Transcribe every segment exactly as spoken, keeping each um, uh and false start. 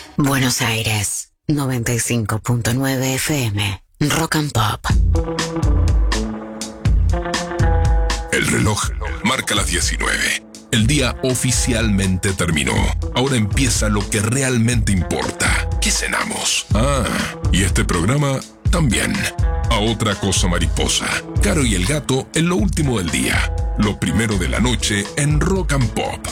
Buenos Aires, noventa y cinco punto nueve F M, Rock and Pop. El reloj marca las diecinueve. El día oficialmente terminó. Ahora empieza lo que realmente importa. ¿Qué cenamos? Ah, y este programa también. A otra cosa mariposa. Caro y el gato en lo último del día. Lo primero de la noche en Rock and Pop.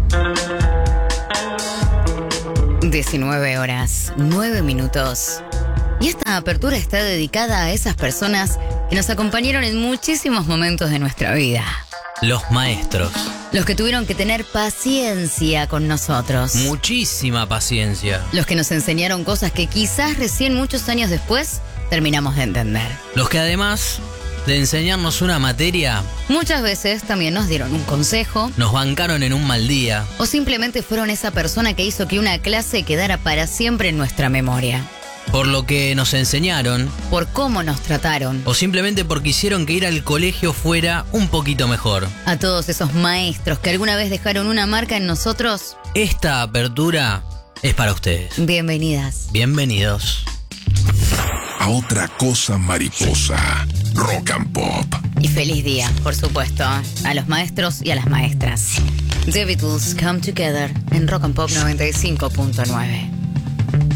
diecinueve horas, nueve minutos. Y esta apertura está dedicada a esas personas que nos acompañaron en muchísimos momentos de nuestra vida. Los maestros. Los que tuvieron que tener paciencia con nosotros. Muchísima paciencia. Los que nos enseñaron cosas que quizás recién muchos años después terminamos de entender. Los que además de enseñarnos una materia, muchas veces también nos dieron un consejo, nos bancaron en un mal día, o simplemente fueron esa persona que hizo que una clase quedara para siempre en nuestra memoria. Por lo que nos enseñaron, por cómo nos trataron, o simplemente porque hicieron que ir al colegio fuera un poquito mejor. A todos esos maestros que alguna vez dejaron una marca en nosotros, esta apertura es para ustedes. Bienvenidas. Bienvenidos. A otra cosa mariposa. Rock and Pop. Y feliz día, por supuesto, a los maestros y a las maestras. The Beatles Come Together en Rock and Pop noventa y cinco punto nueve.